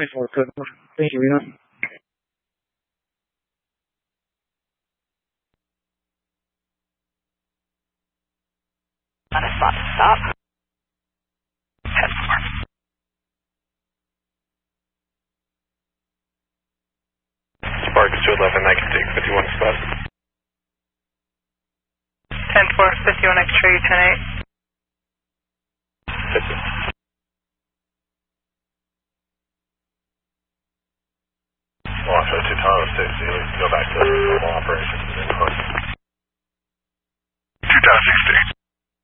24, code. Thank you, Reno. On a spot stop. 10-4. Sparks to 11, I can take 51 spot. 10-4, 51 X-ray, 10-8.